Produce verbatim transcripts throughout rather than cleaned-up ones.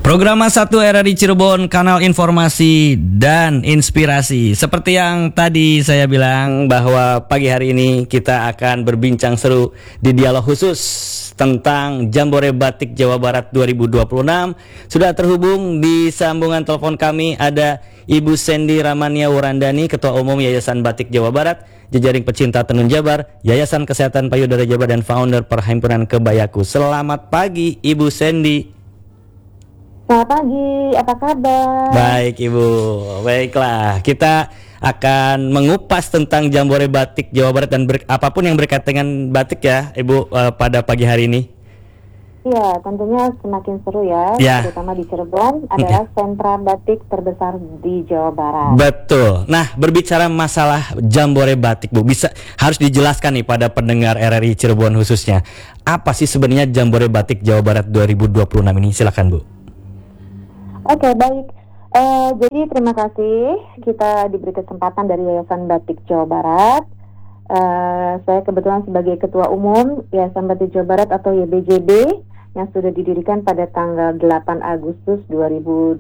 Program satu R R I Cirebon, kanal informasi dan inspirasi. Seperti yang tadi saya bilang bahwa pagi hari ini kita akan berbincang seru di dialog khusus tentang Jambore Batik Jawa Barat dua ribu dua puluh enam. Sudah terhubung di sambungan telepon kami ada Ibu Sandy Ramania Wurandani, Ketua Umum Yayasan Batik Jawa Barat, jejaring pecinta tenun Jabar, Yayasan Kesehatan Payudara Jabar, dan founder Perhimpunan Kebayaku. Selamat pagi Ibu Sandy. Selamat pagi, apa kabar? Baik Ibu, baiklah. Kita akan mengupas tentang Jambore Batik Jawa Barat dan ber, apapun yang berkaitan dengan batik ya Ibu uh, pada pagi hari ini. Iya, tentunya semakin seru ya, ya. Terutama di Cirebon adalah sentra batik terbesar di Jawa Barat. Betul. Nah, berbicara masalah Jambore Batik Bu, bisa harus dijelaskan nih pada pendengar R R I Cirebon khususnya. Apa sih sebenarnya Jambore Batik Jawa Barat dua ribu dua puluh enam ini? Silakan Bu. Oke, okay, baik. Uh, jadi terima kasih kita diberi kesempatan dari Yayasan Batik Jawa Barat. Uh, saya kebetulan sebagai Ketua Umum Yayasan Batik Jawa Barat atau Y B J B yang sudah didirikan pada tanggal delapan Agustus dua ribu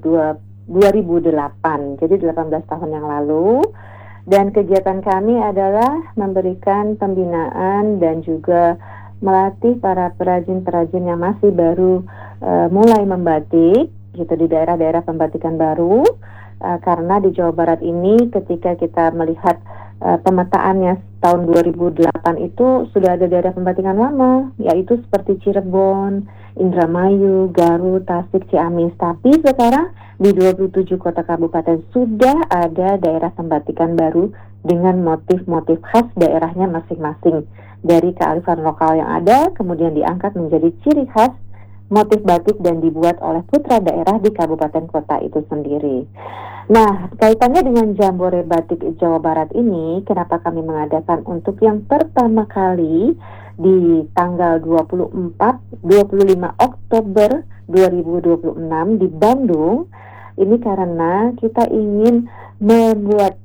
delapan. Jadi delapan belas tahun yang lalu. Dan kegiatan kami adalah memberikan pembinaan dan juga melatih para perajin-perajin yang masih baru uh, mulai membatik gitu di daerah-daerah pembatikan baru, uh, karena di Jawa Barat ini ketika kita melihat uh, pemetaannya tahun dua ribu delapan itu sudah ada daerah pembatikan lama, yaitu seperti Cirebon, Indramayu, Garut, Tasik, Ciamis. Tapi sekarang di dua puluh tujuh kota kabupaten sudah ada daerah pembatikan baru dengan motif-motif khas daerahnya masing-masing. Dari kearifan lokal yang ada kemudian diangkat menjadi ciri khas motif batik dan dibuat oleh putra daerah di kabupaten kota itu sendiri. Nah, kaitannya dengan Jambore Batik Jawa Barat ini, kenapa kami mengadakan untuk yang pertama kali di tanggal dua puluh empat dua puluh lima Oktober dua ribu dua puluh enam di Bandung, ini karena kita ingin membuat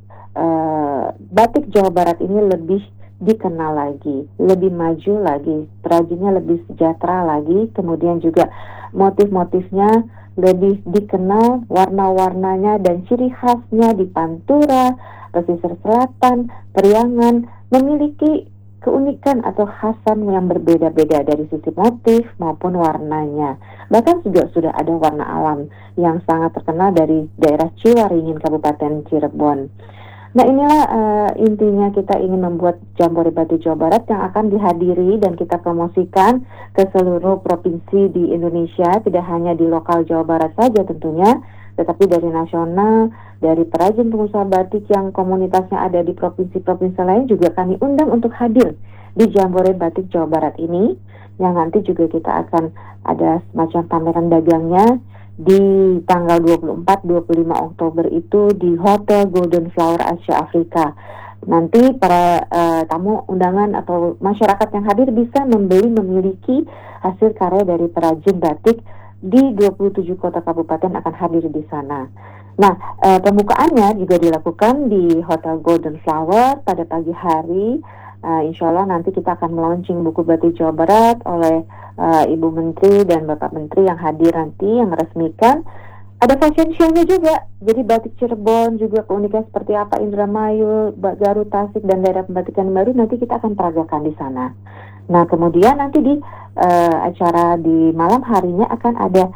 uh, batik Jawa Barat ini lebih dikenal lagi, lebih maju lagi, perajinnya lebih sejahtera lagi, kemudian juga motif-motifnya lebih dikenal, warna-warnanya dan ciri khasnya di Pantura, pesisir selatan, Periangan memiliki keunikan atau khasan yang berbeda-beda dari sisi motif maupun warnanya. Bahkan juga sudah ada warna alam yang sangat terkenal dari daerah Ciwaringin, Kabupaten Cirebon. Nah, inilah uh, intinya kita ingin membuat Jambore Batik Jawa Barat yang akan dihadiri dan kita promosikan ke seluruh provinsi di Indonesia, tidak hanya di lokal Jawa Barat saja tentunya, tetapi dari nasional, dari perajin pengusaha batik yang komunitasnya ada di provinsi-provinsi lain juga kami undang untuk hadir di Jambore Batik Jawa Barat ini, yang nanti juga kita akan ada semacam pameran dagangnya di tanggal dua puluh empat dua puluh lima Oktober itu di Hotel Golden Flower Asia Afrika. Nanti para uh, tamu undangan atau masyarakat yang hadir bisa membeli memiliki hasil karya dari perajin batik di dua puluh tujuh kota kabupaten akan hadir di sana. Nah, uh, pembukaannya juga dilakukan di Hotel Golden Flower pada pagi hari. Uh, insya Allah nanti kita akan melaunching buku batik Jawa Barat oleh uh, Ibu Menteri dan Bapak Menteri yang hadir nanti, yang meresmikan. Ada fashion show-nya juga, jadi batik Cirebon juga keunikan seperti apa, Indramayu, Garut, Tasik, dan daerah pembatikan baru nanti kita akan peragakan di sana. Nah, kemudian nanti di uh, acara di malam harinya akan ada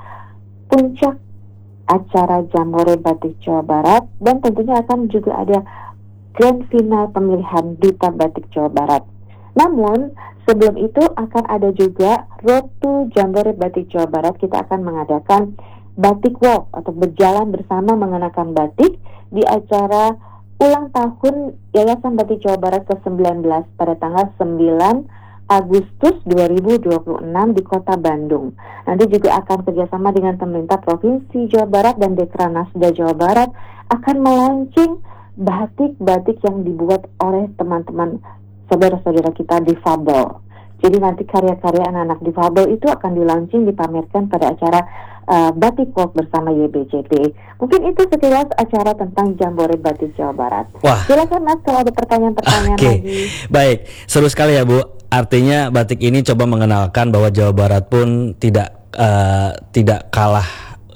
puncak acara Jambore Batik Jawa Barat, dan tentunya akan juga ada grand final pemilihan Duta Batik Jawa Barat. Namun, sebelum itu akan ada juga Road to Jambore Batik Jawa Barat. Kita akan mengadakan Batik Walk atau berjalan bersama mengenakan batik di acara ulang tahun Yayasan Batik Jawa Barat ke sembilan belas pada tanggal sembilan Agustus dua ribu dua puluh enam di Kota Bandung. Nanti juga akan kerjasama dengan pemerintah Provinsi Jawa Barat dan Dekranasda Jawa Barat akan melaunching batik-batik yang dibuat oleh teman-teman saudara-saudara kita difabel. Jadi nanti karya-karya anak-anak difabel itu akan dilaunching, dipamerkan pada acara uh, Batik Walk bersama Y B J B. Mungkin itu sekilas acara tentang Jambore Batik Jawa Barat. Wah. Silakan Mas kalau ada pertanyaan-pertanyaan okay. lagi. Baik, seru sekali ya Bu. Artinya batik ini coba mengenalkan bahwa Jawa Barat pun tidak uh, tidak kalah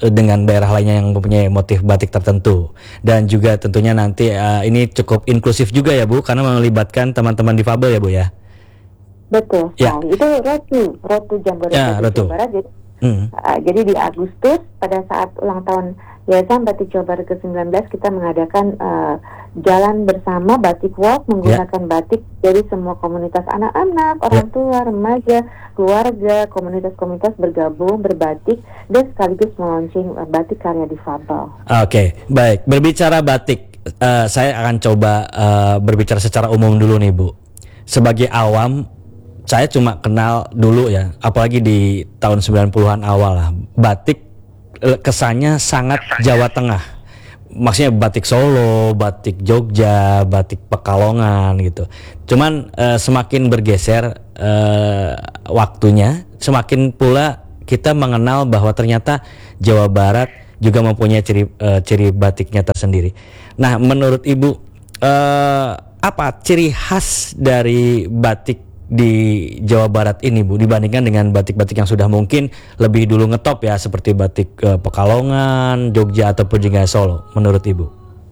eh, dengan daerah lainnya yang mempunyai motif batik tertentu. Dan juga tentunya nanti uh, ini cukup inklusif juga ya Bu, karena melibatkan teman-teman difabel ya Bu ya. Betul Ya. sekali. Itu Rotu, Rotu Jambore Ya, Batik Rotu. Jawa Barat. Jadi, Hmm. uh, jadi di Agustus pada saat ulang tahun Yayasan Batik Jawa Barat ke sembilan belas kita mengadakan uh, jalan bersama batik walk menggunakan batik dari semua komunitas anak-anak, orang tua, remaja, keluarga, komunitas-komunitas bergabung berbatik dan sekaligus melaunching uh, batik karya difabel. Oke, baik. Berbicara batik, uh, saya akan coba uh, berbicara secara umum dulu nih Bu. Sebagai awam, saya cuma kenal dulu ya, apalagi di tahun sembilan puluhan awal lah. Batik eh, kesannya sangat Jawa Tengah. Maksudnya batik Solo, batik Jogja, batik Pekalongan gitu. Cuman eh, semakin bergeser eh, waktunya, semakin pula kita mengenal bahwa ternyata Jawa Barat juga mempunyai ciri eh, ciri batiknya tersendiri. Nah, menurut Ibu eh, apa ciri khas dari batik di Jawa Barat ini Bu dibandingkan dengan batik-batik yang sudah mungkin lebih dulu ngetop ya seperti batik uh, Pekalongan, Jogja ataupun juga Solo menurut Ibu?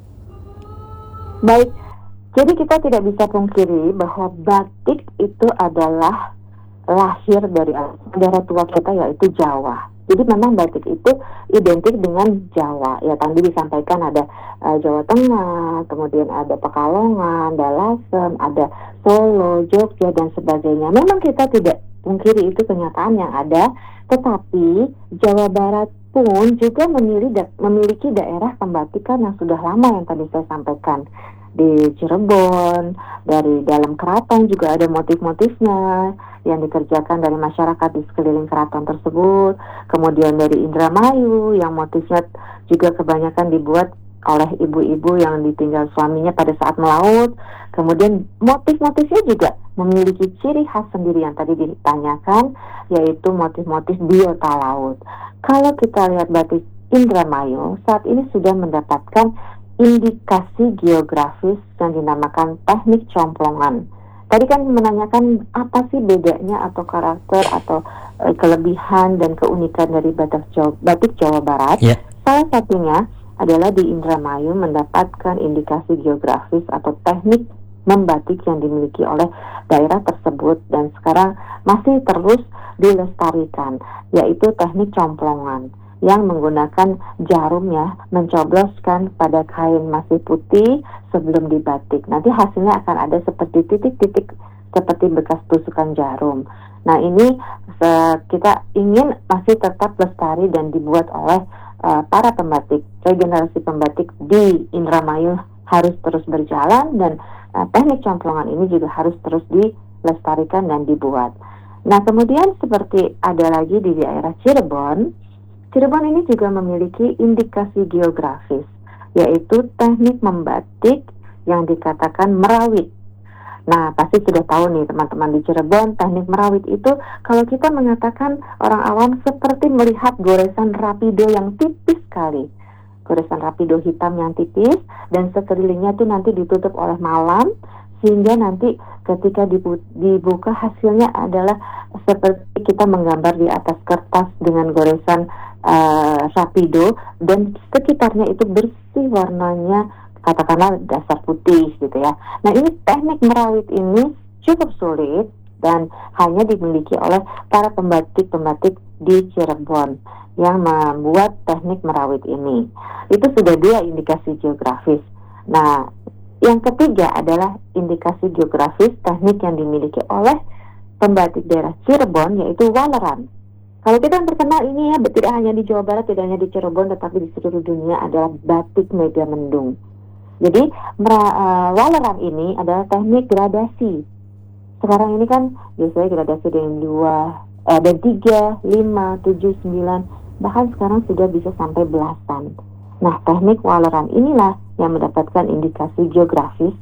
Baik, jadi kita tidak bisa pungkiri bahwa batik itu adalah lahir dari saudara tua kita yaitu Jawa. Jadi memang batik itu identik dengan Jawa. Ya tadi disampaikan ada uh, Jawa Tengah, kemudian ada Pekalongan, ada Lasem, ada Solo, Jogja dan sebagainya. Memang kita tidak pungkiri itu kenyataan yang ada, tetapi Jawa Barat pun juga memiliki, memiliki daerah pembatikan yang sudah lama yang tadi saya sampaikan. Di Cirebon, dari dalam keraton juga ada motif-motifnya yang dikerjakan dari masyarakat di sekeliling keraton tersebut. Kemudian dari Indramayu yang motifnya juga kebanyakan dibuat oleh ibu-ibu yang ditinggal suaminya pada saat melaut. Kemudian motif-motifnya juga memiliki ciri khas sendiri yang tadi ditanyakan, yaitu motif-motif biota laut. Kalau kita lihat batik Indramayu, saat ini sudah mendapatkan indikasi geografis yang dinamakan teknik complongan. Tadi kan menanyakan apa sih bedanya atau karakter atau e, kelebihan dan keunikan dari batik Jawa, batik Jawa Barat. Yeah. Salah satunya adalah di Indramayu mendapatkan indikasi geografis atau teknik membatik yang dimiliki oleh daerah tersebut dan sekarang masih terus dilestarikan, yaitu teknik complongan yang menggunakan jarum ya, mencobloskan pada kain masih putih sebelum dibatik. Nanti hasilnya akan ada seperti titik-titik seperti bekas tusukan jarum. Nah ini uh, kita ingin masih tetap lestari dan dibuat oleh uh, para pembatik. Regenerasi pembatik di Indramayu harus terus berjalan dan uh, teknik complongan ini juga harus terus dilestarikan dan dibuat. Nah kemudian seperti ada lagi di daerah Cirebon. Cirebon ini juga memiliki indikasi geografis, yaitu teknik membatik yang dikatakan merawit. Nah, pasti sudah tahu nih teman-teman di Cirebon, teknik merawit itu kalau kita mengatakan orang awam seperti melihat goresan rapido yang tipis sekali. Goresan rapido hitam yang tipis dan sekelilingnya itu nanti ditutup oleh malam, sehingga nanti ketika dibuka hasilnya adalah seperti kita menggambar di atas kertas dengan goresan Uh, rapido dan sekitarnya itu bersih warnanya katakanlah dasar putih gitu ya. Nah ini teknik merawit ini cukup sulit dan hanya dimiliki oleh para pembatik-pembatik di Cirebon yang membuat teknik merawit ini. Itu sudah dua indikasi geografis. Nah yang ketiga adalah indikasi geografis teknik yang dimiliki oleh pembatik daerah Cirebon yaitu waleran. Kalau kita yang terkenal ini ya, tidak hanya di Jawa Barat, tidak hanya di Cirebon, tetapi di seluruh dunia adalah batik Megamendung. Jadi, mera- uh, waleran ini adalah teknik gradasi. Sekarang ini kan biasanya gradasi dengan dua, uh, dan tiga, lima, tujuh, sembilan, bahkan sekarang sudah bisa sampai belasan. Nah, teknik waleran inilah yang mendapatkan indikasi geografis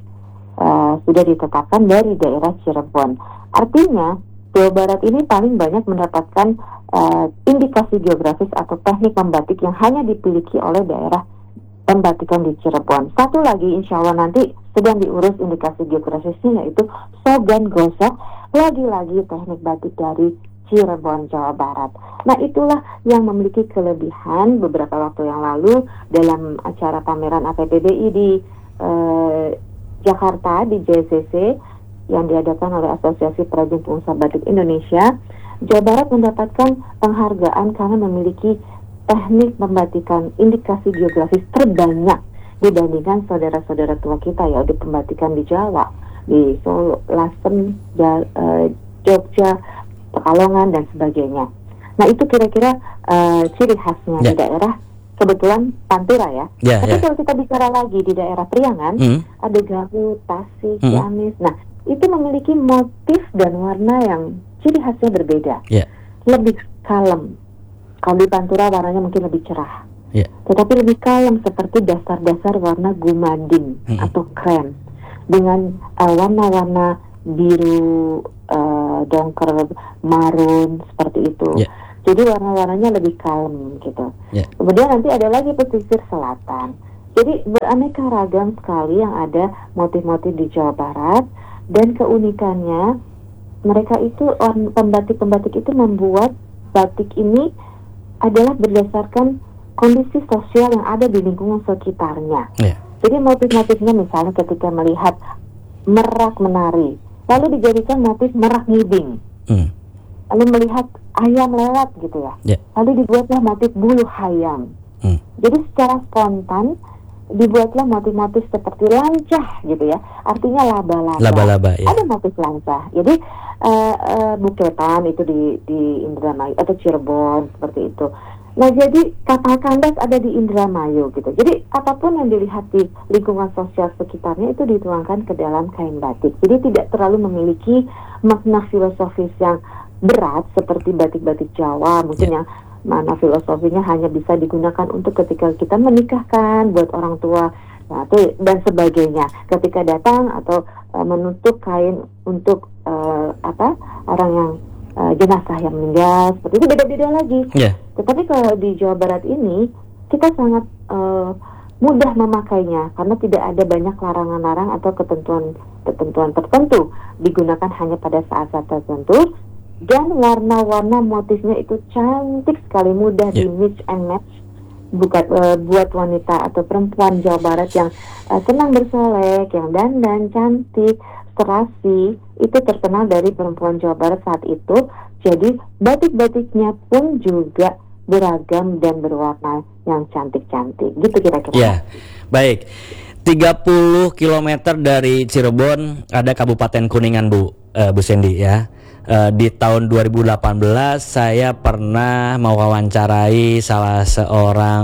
uh, sudah ditetapkan dari daerah Cirebon. Artinya, Jawa Barat ini paling banyak mendapatkan uh, indikasi geografis atau teknik membatik yang hanya dimiliki oleh daerah pembatikan di Cirebon. Satu lagi insya Allah nanti sedang diurus indikasi geografisnya yaitu Sogan Gosok, lagi-lagi teknik batik dari Cirebon, Jawa Barat. Nah, itulah yang memiliki kelebihan beberapa waktu yang lalu dalam acara pameran A P P B I di eh, Jakarta di J C C yang diadakan oleh Asosiasi Perajin Pengusaha Batik Indonesia. Jawa Barat mendapatkan penghargaan karena memiliki teknik pembatikan indikasi geografis terbanyak dibandingkan saudara-saudara tua kita ya, di pembatikan di Jawa, di Solo, Lasem, Jogja, Pekalongan dan sebagainya. Nah, itu kira-kira uh, ciri khasnya yeah. di daerah kebetulan Pantura ya. Yeah, Tapi yeah. kalau kita bicara lagi di daerah Priangan, mm. ada Garut, Tasik, mm. Ciamis. Nah, itu memiliki motif dan warna yang ciri khasnya berbeda. Yeah. Lebih kalem. Kalau di Pantura warnanya mungkin lebih cerah. Yeah. Tetapi lebih kalem seperti dasar-dasar warna gumading mm. atau krem dengan uh, warna-warna biru, uh, dongker, marun seperti itu. Yeah. Jadi warna-warnanya lebih kalem gitu. Yeah. Kemudian nanti ada lagi pesisir selatan. Jadi beraneka ragam sekali yang ada motif-motif di Jawa Barat, dan keunikannya mereka itu orang pembatik-pembatik itu membuat batik ini adalah berdasarkan kondisi sosial yang ada di lingkungan sekitarnya. Yeah. Jadi motif-motifnya misalnya ketika melihat merak menari, lalu dijadikan motif merak ngibing. Mm. Lalu melihat ayam lewat gitu ya. Yeah. Lalu dibuatlah motif bulu hayam. Mm. Jadi secara spontan dibuatlah motif-motif seperti lancah gitu ya. Artinya laba-laba. Laba-laba ya. Ada motif lancah. Jadi uh, uh, buketan itu di di Indramayu atau Cirebon seperti itu. Nah, jadi kapal kandas ada di Indramayu gitu. Jadi apapun yang dilihat di lingkungan sosial sekitarnya itu dituangkan ke dalam kain batik. Jadi tidak terlalu memiliki makna filosofis yang berat seperti batik-batik Jawa mungkin yeah. yang mana filosofinya hanya bisa digunakan untuk ketika kita menikahkan buat orang tua, nah, itu, dan sebagainya. Ketika datang atau uh, menutup kain untuk uh, apa orang yang uh, jenazah yang meninggal, seperti itu beda-beda lagi. Yeah. Tetapi kalau di Jawa Barat ini kita sangat uh, mudah memakainya karena tidak ada banyak larangan-larang atau ketentuan-ketentuan tertentu, digunakan hanya pada saat-saat tertentu. Dan warna-warna motifnya itu cantik sekali, mudah yeah. di mix and match buat, uh, buat wanita atau perempuan Jawa Barat yang uh, senang bersolek, yang dandan, cantik, serasi, itu terkenal dari perempuan Jawa Barat saat itu. Jadi batik-batiknya pun juga beragam dan berwarna yang cantik-cantik, gitu kira-kira. Ya, yeah. Baik. tiga puluh kilometer dari Cirebon ada Kabupaten Kuningan, Bu, uh, Bu Sandy ya. Uh, di tahun dua ribu delapan belas saya pernah mewawancarai salah seorang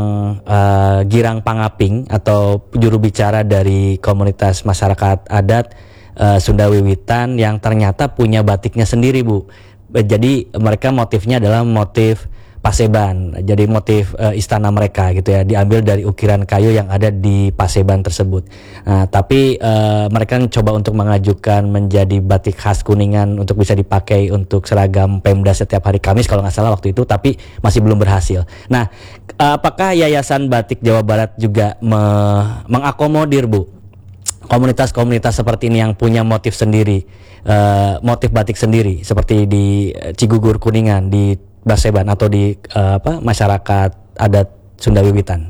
uh, girang pangaping atau juru bicara dari komunitas masyarakat adat uh, Sunda Wiwitan yang ternyata punya batiknya sendiri, Bu. Jadi mereka motifnya adalah motif Paseban, jadi motif uh, istana mereka gitu ya, diambil dari ukiran kayu yang ada di Paseban tersebut. Nah, tapi uh, mereka coba untuk mengajukan menjadi batik khas Kuningan untuk bisa dipakai untuk seragam Pemda setiap hari Kamis kalau nggak salah waktu itu, tapi masih belum berhasil. Nah, uh, apakah Yayasan Batik Jawa Barat juga me- mengakomodir, Bu, komunitas-komunitas seperti ini yang punya motif sendiri, uh, motif batik sendiri seperti di Cigugur Kuningan, di Paseban atau di uh, apa masyarakat adat Sunda Wiwitan?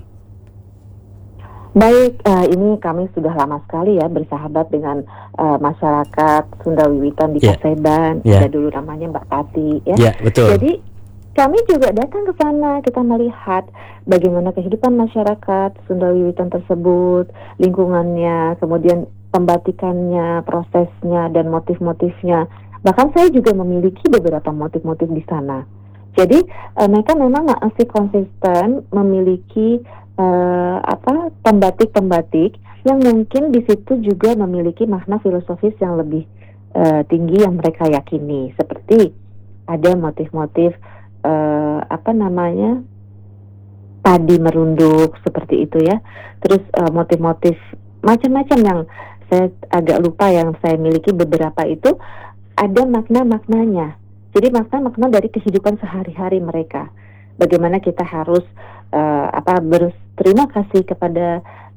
Baik, uh, ini kami sudah lama sekali ya bersahabat dengan uh, masyarakat Sunda Wiwitan di yeah. Paseban. Yeah. Ada dulu namanya Mbak Tati ya. Yeah, betul. Jadi kami juga datang ke sana, kita melihat bagaimana kehidupan masyarakat Sunda Wiwitan tersebut, lingkungannya, kemudian pembatikannya, prosesnya, dan motif-motifnya. Bahkan saya juga memiliki beberapa motif-motif di sana. Jadi uh, mereka memang masih konsisten memiliki uh, apa pembatik-pembatik yang mungkin di situ juga memiliki makna filosofis yang lebih uh, tinggi yang mereka yakini. Seperti ada motif-motif uh, apa namanya padi merunduk seperti itu ya. Terus uh, motif-motif macam-macam yang saya agak lupa yang saya miliki beberapa itu ada makna-maknanya. Jadi makna-makna dari kehidupan sehari-hari mereka. Bagaimana kita harus uh, apa berterima kasih kepada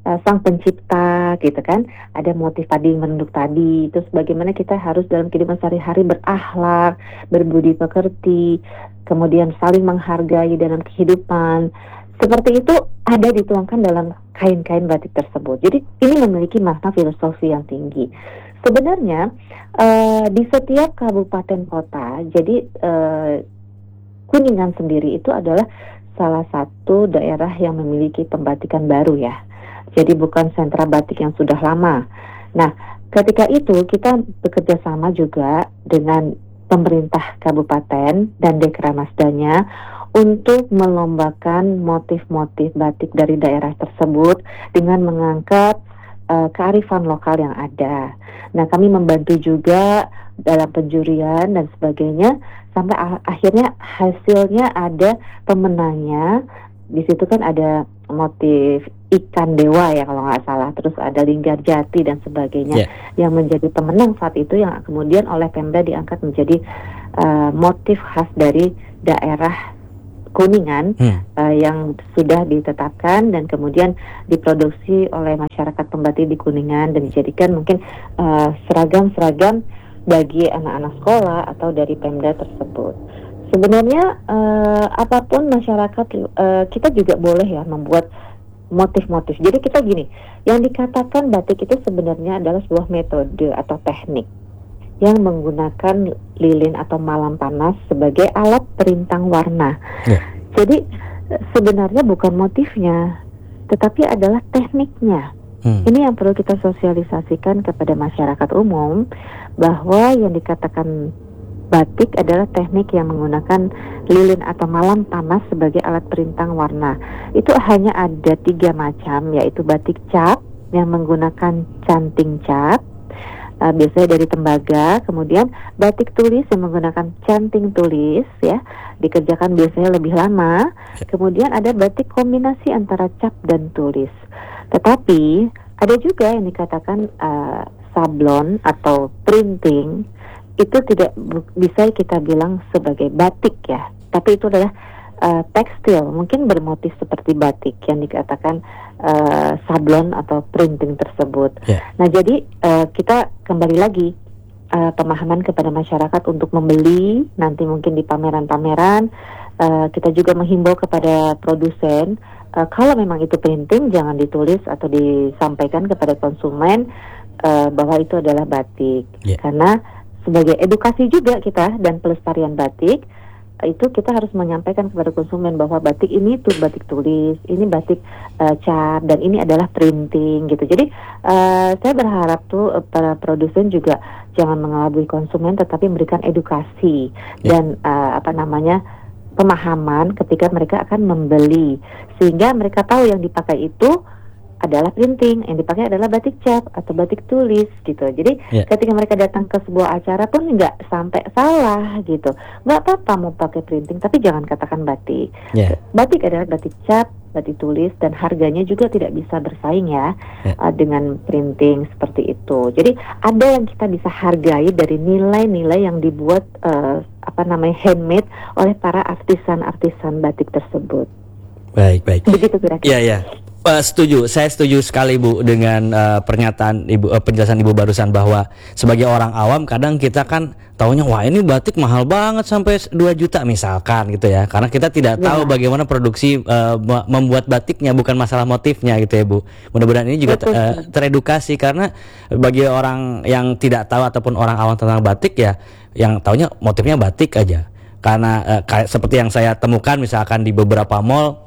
uh, sang pencipta gitu kan, ada motif tadi menunduk tadi, terus bagaimana kita harus dalam kehidupan sehari-hari berakhlak, berbudi pekerti, kemudian saling menghargai dalam kehidupan. Seperti itu ada dituangkan dalam kain-kain batik tersebut. Jadi ini memiliki makna filosofi yang tinggi. Sebenarnya uh, di setiap kabupaten kota, jadi uh, Kuningan sendiri itu adalah salah satu daerah yang memiliki pembatikan baru ya. Jadi bukan sentra batik yang sudah lama. Nah, ketika itu kita bekerja sama juga dengan pemerintah kabupaten dan Dekranasdanya untuk melombakan motif-motif batik dari daerah tersebut dengan mengangkat uh, kearifan lokal yang ada. Nah, kami membantu juga dalam penjurian dan sebagainya sampai ah- akhirnya hasilnya ada pemenangnya. Di situ kan ada motif ikan dewa ya kalau nggak salah, terus ada linggar jati dan sebagainya yeah. yang menjadi pemenang saat itu, yang kemudian oleh Pemda diangkat menjadi uh, motif khas dari daerah Kuningan hmm. uh, yang sudah ditetapkan dan kemudian diproduksi oleh masyarakat pembatik di Kuningan dan dijadikan mungkin uh, seragam-seragam bagi anak-anak sekolah atau dari Pemda tersebut. Sebenarnya uh, apapun masyarakat, uh, kita juga boleh ya membuat motif-motif. Jadi kita gini, yang dikatakan batik itu sebenarnya adalah sebuah metode atau teknik yang menggunakan lilin atau malam panas sebagai alat perintang warna. Yeah. Jadi sebenarnya bukan motifnya, tetapi adalah tekniknya. Hmm. Ini yang perlu kita sosialisasikan kepada masyarakat umum, bahwa yang dikatakan batik adalah teknik yang menggunakan lilin atau malam panas sebagai alat perintang warna. Itu hanya ada tiga macam, yaitu batik cap yang menggunakan canting cap, uh, biasanya dari tembaga, kemudian batik tulis yang menggunakan canting tulis, ya, dikerjakan biasanya lebih lama, kemudian ada batik kombinasi antara cap dan tulis. Tetapi ada juga yang dikatakan uh, sablon atau printing, itu tidak bisa kita bilang sebagai batik ya, tapi itu adalah uh, tekstil, mungkin bermotif seperti batik yang dikatakan uh, sablon atau printing tersebut. Yeah. Nah jadi uh, kita kembali lagi uh, pemahaman kepada masyarakat untuk membeli nanti mungkin di pameran-pameran. Uh, kita juga menghimbau kepada produsen, uh, kalau memang itu printing jangan ditulis atau disampaikan kepada konsumen uh, bahwa itu adalah batik, yeah. Karena sebagai edukasi juga kita dan pelestarian batik, itu kita harus menyampaikan kepada konsumen bahwa batik ini tuh batik tulis, ini batik uh, cap, dan ini adalah printing gitu. Jadi uh, saya berharap tuh uh, para produsen juga jangan mengelabui konsumen, tetapi memberikan edukasi yeah. dan uh, apa namanya pemahaman ketika mereka akan membeli, sehingga mereka tahu yang dipakai itu adalah printing, yang dipakai adalah batik cap atau batik tulis gitu. Jadi yeah. ketika mereka datang ke sebuah acara pun nggak sampai salah gitu. Nggak apa-apa mau pakai printing, tapi jangan katakan batik. Yeah. Batik adalah batik cap, batik tulis, dan harganya juga tidak bisa bersaing ya yeah. uh, dengan printing seperti itu. Jadi ada yang kita bisa hargai dari nilai-nilai yang dibuat uh, apa namanya handmade oleh para artisan-artisan batik tersebut. Baik, baik. Begitu kira-kira. Iya, iya. Uh, setuju, saya setuju sekali Bu dengan uh, pernyataan Ibu, uh, penjelasan Ibu barusan, bahwa sebagai orang awam kadang kita kan taunya wah ini batik mahal banget sampai dua juta misalkan gitu ya. Karena kita tidak tahu ya. bagaimana produksi uh, membuat batiknya, bukan masalah motifnya gitu ya Bu. Mudah-mudahan ini juga uh, teredukasi, karena bagi orang yang tidak tahu ataupun orang awam tentang batik ya, yang taunya motifnya batik aja. Karena uh, kayak seperti yang saya temukan misalkan di beberapa mall,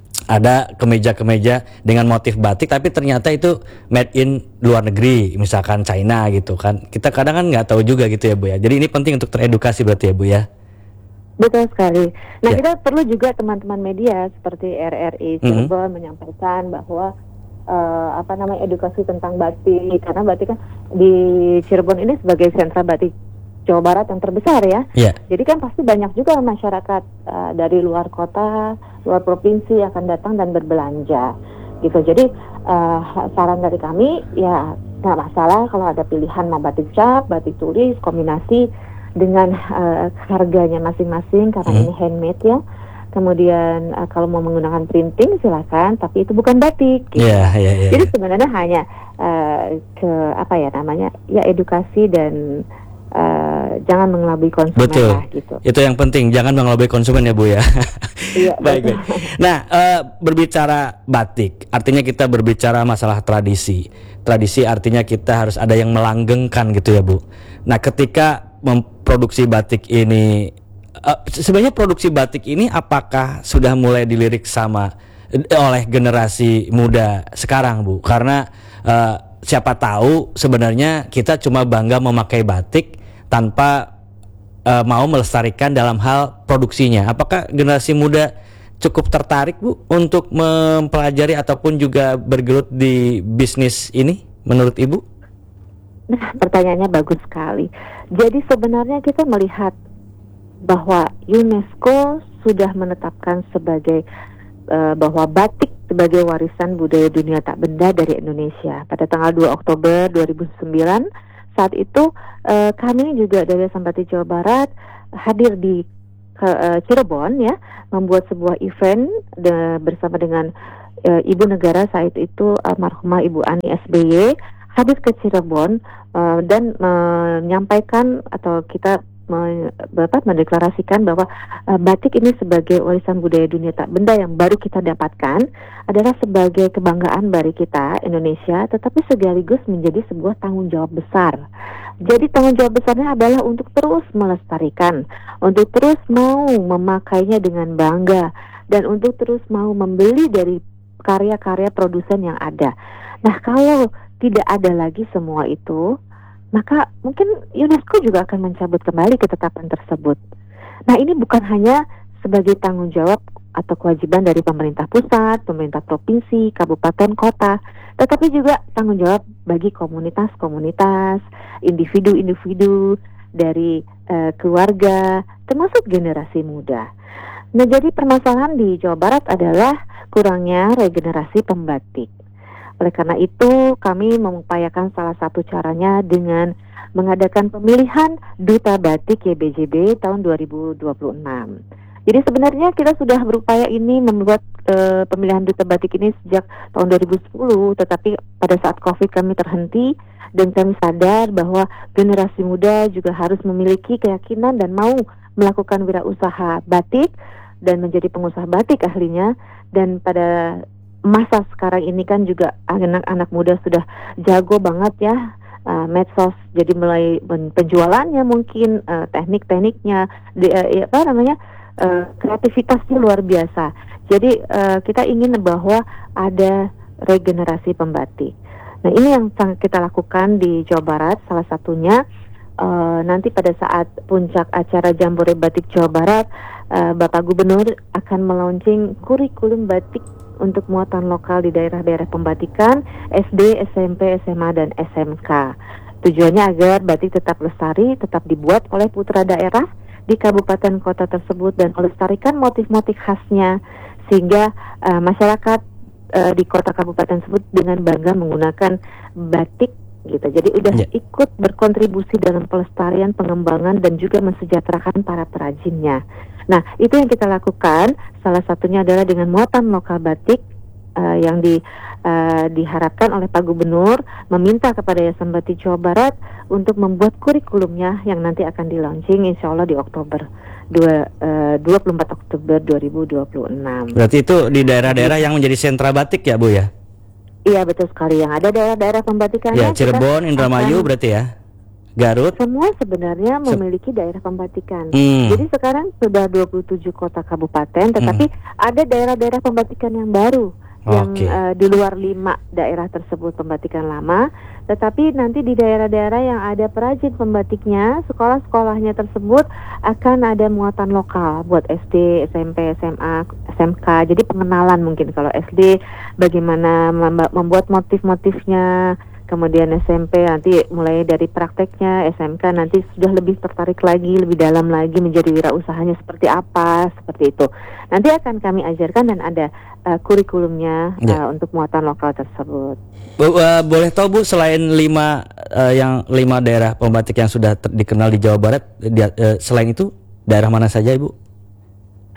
ada kemeja-kemeja dengan motif batik, tapi ternyata itu made in luar negeri, misalkan China gitu kan. Kita kadang kan nggak tahu juga gitu ya Bu ya. Jadi ini penting untuk teredukasi berarti ya Bu ya. Betul sekali. Nah ya. Kita perlu juga teman-teman media seperti R R I Cirebon mm-hmm. menyampaikan bahwa uh, apa namanya edukasi tentang batik, karena batik kan di Cirebon ini sebagai sentra batik Jawa Barat yang terbesar ya. Yeah. Jadi kan pasti banyak juga masyarakat uh, dari luar kota, luar provinsi yang akan datang dan berbelanja gitu. Jadi uh, saran dari kami ya nggak masalah kalau ada pilihan mau batik cap, batik tulis, kombinasi dengan uh, harganya masing-masing karena mm. ini handmade ya. Kemudian uh, kalau mau menggunakan printing silakan, tapi itu bukan batik. Gitu. Yeah, yeah, yeah, Jadi yeah. sebenarnya hanya uh, ke apa ya namanya, ya edukasi dan uh, jangan mengelabui konsumen Betul. lah gitu. Itu yang penting, jangan mengelabui konsumen ya Bu ya. Iya, baik, betul. baik. Nah, uh, berbicara batik, artinya kita berbicara masalah tradisi. Tradisi artinya kita harus ada yang melanggengkan gitu ya Bu. Nah, ketika memproduksi batik ini, uh, sebenarnya produksi batik ini apakah sudah mulai dilirik sama uh, oleh generasi muda sekarang Bu? Karena uh, siapa tahu sebenarnya kita cuma bangga memakai batik tanpa uh, mau melestarikan dalam hal produksinya. Apakah generasi muda cukup tertarik Bu untuk mempelajari ataupun juga bergelut di bisnis ini menurut Ibu? Nah, pertanyaannya bagus sekali. Jadi sebenarnya kita melihat bahwa UNESCO sudah menetapkan sebagai uh, bahwa batik sebagai warisan budaya dunia tak benda dari Indonesia pada tanggal dua Oktober dua ribu sembilan. Saat itu uh, kami juga dari Yayasan Batik Jawa Barat hadir di ke, uh, Cirebon ya, membuat sebuah event de, bersama dengan uh, Ibu Negara saat itu almarhumah Ibu Ani S B Y hadir ke Cirebon uh, dan menyampaikan atau kita me, Bapak mendeklarasikan bahwa uh, batik ini sebagai warisan budaya dunia tak benda yang baru kita dapatkan adalah sebagai kebanggaan bagi kita Indonesia, tetapi sekaligus menjadi sebuah tanggung jawab besar. Jadi tanggung jawab besarnya adalah untuk terus melestarikan, untuk terus mau memakainya dengan bangga, dan untuk terus mau membeli dari karya-karya produsen yang ada. Nah, kalau tidak ada lagi semua itu, maka mungkin UNESCO juga akan mencabut kembali ketetapan tersebut. Nah, ini bukan hanya sebagai tanggung jawab atau kewajiban dari pemerintah pusat, pemerintah provinsi, kabupaten, kota, tetapi juga tanggung jawab bagi komunitas-komunitas, individu-individu dari uh, keluarga, termasuk generasi muda. Nah, jadi permasalahan di Jawa Barat adalah kurangnya regenerasi pembatik. Oleh karena itu, kami mengupayakan salah satu caranya dengan mengadakan pemilihan Duta Batik Y B J B tahun dua ribu dua puluh enam. Jadi sebenarnya kita sudah berupaya ini membuat uh, pemilihan Duta Batik ini sejak tahun dua ribu sepuluh, tetapi pada saat COVID kami terhenti dan kami sadar bahwa generasi muda juga harus memiliki keyakinan dan mau melakukan wirausaha batik dan menjadi pengusaha batik ahlinya. Dan pada masa sekarang ini kan juga anak-anak muda sudah jago banget ya uh, medsos, jadi mulai penjualannya mungkin uh, teknik-tekniknya di, uh, apa namanya uh, kreativitasnya luar biasa. Jadi uh, kita ingin bahwa ada regenerasi pembatik. Nah, ini yang kita lakukan di Jawa Barat. Salah satunya uh, nanti pada saat puncak acara Jambore Batik Jawa Barat, uh, Bapak Gubernur akan melaunching kurikulum batik untuk muatan lokal di daerah-daerah pembatikan S D, S M P, S M A, dan S M K. Tujuannya agar batik tetap lestari, tetap dibuat oleh putra daerah di kabupaten kota tersebut dan melestarikan motif-motif khasnya sehingga uh, masyarakat uh, di kota kabupaten tersebut dengan bangga menggunakan batik gitu. Jadi udah yeah. ikut berkontribusi dalam pelestarian, pengembangan, dan juga mensejahterakan para perajinnya. Nah, itu yang kita lakukan. Salah satunya adalah dengan muatan lokal batik uh, yang di, uh, diharapkan oleh Pak Gubernur meminta kepada Yayasan Batik Jawa Barat untuk membuat kurikulumnya yang nanti akan di-launching insya Allah di Oktober dua puluh empat Oktober dua ribu dua puluh enam. Berarti itu di daerah-daerah yang menjadi sentra batik ya Bu ya? Iya, betul sekali. Yang ada daerah-daerah pembatikannya ya, Cirebon, Indramayu berarti ya? Garut? Semua sebenarnya memiliki daerah pembatikan. Hmm. Jadi sekarang sudah dua puluh tujuh kota kabupaten, tetapi hmm. ada daerah-daerah pembatikan yang baru yang okay. uh, di luar lima daerah tersebut pembatikan lama. Tetapi nanti di daerah-daerah yang ada perajin pembatiknya, sekolah-sekolahnya tersebut akan ada muatan lokal buat S D, S M P, S M A, S M K. Jadi pengenalan mungkin kalau S D bagaimana membuat motif-motifnya. Kemudian S M P nanti mulai dari prakteknya, S M K nanti sudah lebih tertarik lagi, lebih dalam lagi menjadi wirausahanya seperti apa, seperti itu. Nanti akan kami ajarkan dan ada uh, kurikulumnya ya. uh, untuk muatan lokal tersebut. Bu, uh, boleh tahu Bu, selain lima uh, yang lima daerah pembatik yang sudah ter- dikenal di Jawa Barat, di, uh, selain itu daerah mana saja Ibu?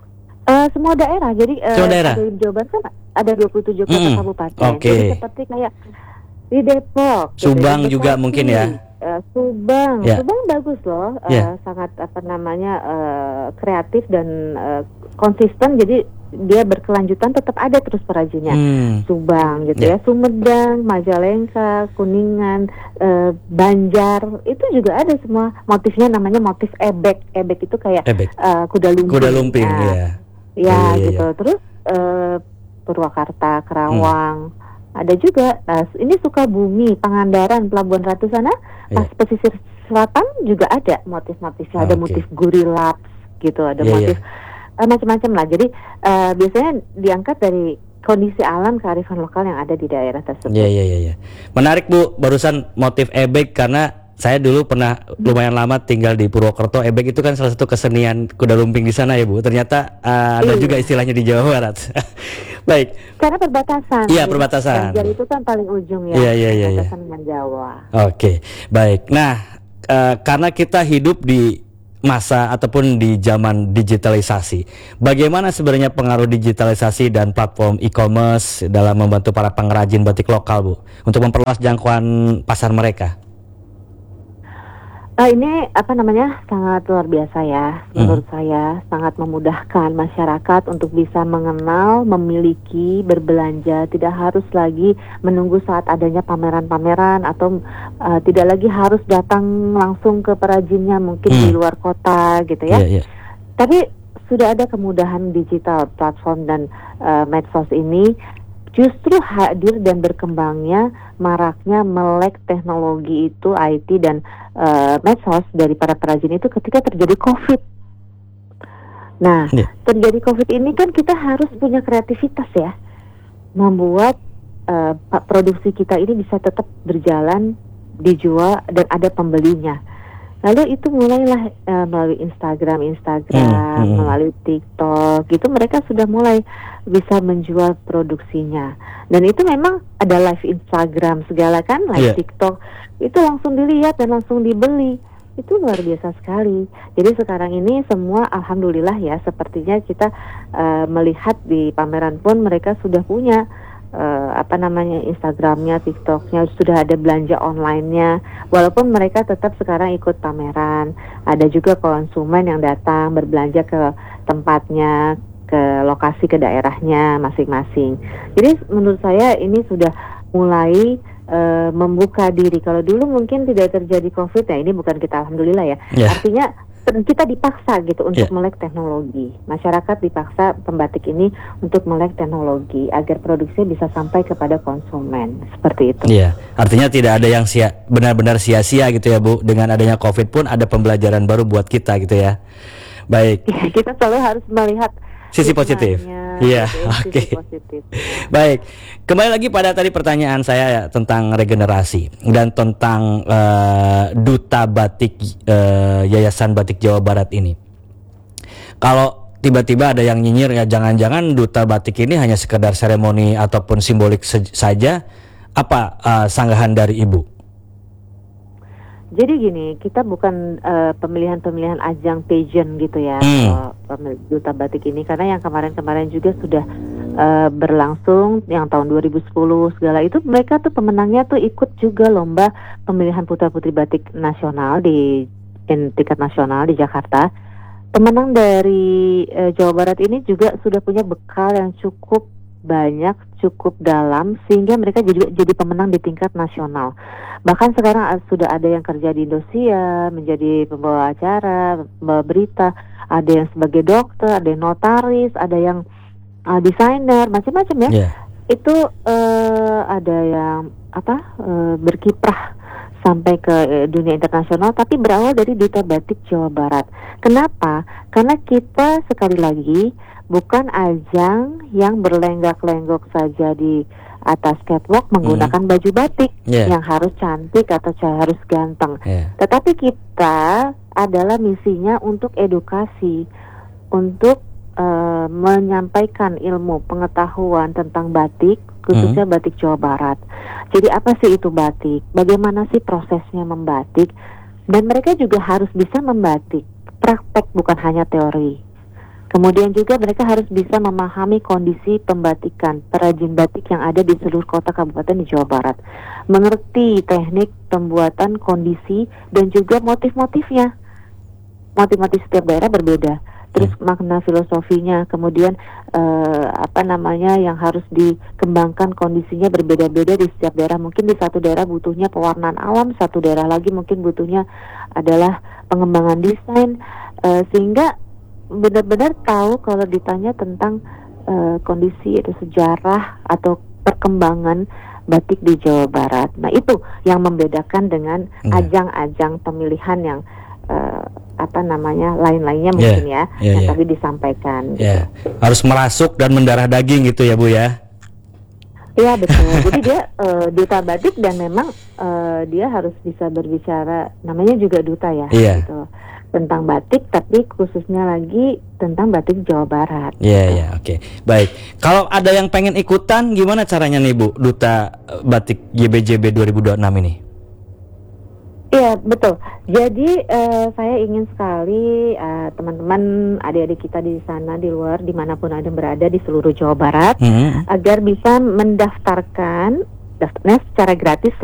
Uh, semua daerah, jadi uh, semua daerah? Ada di Jawa Barat kan ada dua puluh tujuh kota mm, kabupaten. Okay. Jadi seperti kayak di Depok, Subang di juga mungkin ya. Uh, Subang, yeah. Subang bagus loh, uh, yeah. sangat apa namanya uh, kreatif dan uh, konsisten. Jadi dia berkelanjutan, tetap ada terus perajinnya. Hmm. Subang gitu yeah. ya, Sumedang, Majalengka, Kuningan, uh, Banjar, itu juga ada semua motifnya, namanya motif ebek. Ebek itu kayak ebek. Uh, kuda lumping. Kuda lumping, nah, ya. Ya yeah, yeah, gitu. Yeah. Terus uh, Purwakarta, Kerawang. Hmm. Ada juga, nah, ini Sukabumi, Pangandaran, Pelabuhan Ratu sana, yeah. pas pesisir selatan juga ada motif-motifnya, oh, ada okay. motif gurila gitu, ada yeah, motif yeah. uh, macam-macam lah. Jadi uh, biasanya diangkat dari kondisi alam, kearifan lokal yang ada di daerah tersebut. Iya, iya, iya. Menarik Bu, barusan motif ebek, karena saya dulu pernah lumayan lama tinggal di Purwokerto. Ebek itu kan salah satu kesenian kuda lumping di sana ya Bu. Ternyata uh, ada iya. juga istilahnya di Jawa Barat. Baik. Karena perbatasan. Iya, perbatasan. Banjar itu kan paling ujung ya. Iya, iya, iya. Perbatasan dengan Jawa. Oke, baik. Nah, uh, karena kita hidup di masa ataupun di zaman digitalisasi, bagaimana sebenarnya pengaruh digitalisasi dan platform e-commerce dalam membantu para pengrajin batik lokal Bu untuk memperluas jangkauan pasar mereka? Uh, ini apa namanya sangat luar biasa ya, menurut hmm. saya sangat memudahkan masyarakat untuk bisa mengenal, memiliki, berbelanja, tidak harus lagi menunggu saat adanya pameran-pameran atau uh, tidak lagi harus datang langsung ke perajinnya mungkin hmm. di luar kota gitu ya. Yeah, yeah. Tapi sudah ada kemudahan digital, platform dan uh, medsos ini justru hadir dan berkembangnya maraknya melek teknologi itu I T dan uh, medsos dari para perajin itu ketika terjadi COVID. Nah, yeah. terjadi COVID ini kan kita harus punya kreativitas ya, membuat uh, produksi kita ini bisa tetap berjalan, dijual dan ada pembelinya. Lalu itu mulailah uh, melalui Instagram, Instagram, hmm, hmm. melalui TikTok, gitu mereka sudah mulai bisa menjual produksinya. Dan itu memang ada live Instagram segala kan, live yeah. TikTok, itu langsung dilihat dan langsung dibeli. Itu luar biasa sekali. Jadi sekarang ini semua alhamdulillah ya, sepertinya kita uh, melihat di pameran pun mereka sudah punya Uh, apa namanya Instagramnya, TikToknya, sudah ada belanja online-nya. Walaupun mereka tetap sekarang ikut pameran, ada juga konsumen yang datang berbelanja ke tempatnya, ke lokasi, ke daerahnya masing-masing. Jadi menurut saya ini sudah mulai uh, membuka diri. Kalau dulu mungkin tidak terjadi COVID, ya ini bukan kita alhamdulillah ya. Yeah. Artinya kita dipaksa gitu untuk yeah. melek teknologi. Masyarakat dipaksa pembatik ini untuk melek teknologi agar produksinya bisa sampai kepada konsumen. Seperti itu. Iya, artinya tidak ada yang sia, benar-benar sia-sia gitu ya Bu. Dengan adanya COVID pun ada pembelajaran baru buat kita gitu ya. Baik. Ya, kita selalu harus melihat sisi positif. Iya, oke. Okay. Baik. Kembali lagi pada tadi pertanyaan saya ya, tentang regenerasi dan tentang uh, duta batik uh, Yayasan Batik Jawa Barat ini. Kalau tiba-tiba ada yang nyinyir ya, jangan-jangan duta batik ini hanya sekedar seremoni ataupun simbolik saja. Apa uh, sanggahan dari Ibu? Jadi gini, kita bukan uh, pemilihan-pemilihan ajang pageant gitu ya, hmm. uh, duta batik ini, karena yang kemarin-kemarin juga sudah uh, berlangsung, yang tahun dua ribu sepuluh segala itu, mereka tuh pemenangnya tuh ikut juga lomba pemilihan putra-putri batik nasional di in, tingkat nasional di Jakarta. Pemenang dari uh, Jawa Barat ini juga sudah punya bekal yang cukup banyak, cukup dalam, sehingga mereka jadi jadi pemenang di tingkat nasional. Bahkan sekarang sudah ada yang kerja di Indosiar, menjadi pembawa acara, pembawa berita, ada yang sebagai dokter, ada yang notaris, ada yang uh, desainer, macam-macam ya. Yeah. Itu uh, ada yang apa uh, berkiprah sampai ke uh, dunia internasional, tapi berawal dari duta batik Jawa Barat. Kenapa? Karena kita sekali lagi bukan ajang yang berlenggak-lenggok saja di atas catwalk menggunakan mm. baju batik yeah. yang harus cantik atau harus ganteng. Yeah. Tetapi kita adalah misinya untuk edukasi, untuk uh, menyampaikan ilmu pengetahuan tentang batik, khususnya mm. batik Jawa Barat. Jadi apa sih itu batik? Bagaimana sih prosesnya membatik? Dan mereka juga harus bisa membatik, praktek bukan hanya teori. Kemudian juga mereka harus bisa memahami kondisi pembatikan perajin batik yang ada di seluruh kota kabupaten di Jawa Barat, mengerti teknik pembuatan, kondisi, dan juga motif-motifnya. Motif-motif setiap daerah berbeda. Terus makna filosofinya, kemudian eh, apa namanya yang harus dikembangkan, kondisinya berbeda-beda di setiap daerah. Mungkin di satu daerah butuhnya pewarnaan alam, satu daerah lagi mungkin butuhnya adalah pengembangan desain, eh, sehingga benar-benar tahu kalau ditanya tentang eh, kondisi atau sejarah atau perkembangan batik di Jawa Barat. Nah, itu yang membedakan dengan ajang-ajang pemilihan yang Uh, apa namanya lain-lainnya mungkin yeah, ya yeah, yang yeah. tadi disampaikan. Yeah. Gitu. Harus merasuk dan mendarah daging gitu ya Bu ya? Iya betul. Jadi dia uh, duta batik dan memang uh, dia harus bisa berbicara, namanya juga duta ya, yeah. gitu, tentang batik, tapi khususnya lagi tentang batik Jawa Barat. Iya yeah, iya yeah, oke okay. Baik. Kalau ada yang pengen ikutan gimana caranya nih Bu, duta batik Y B J B dua ribu dua puluh enam ini? Iya betul. Jadi uh, saya ingin sekali uh, teman-teman adik-adik kita di sana di luar dimanapun ada berada di seluruh Jawa Barat hmm. agar bisa mendaftarkan daftarnya secara gratis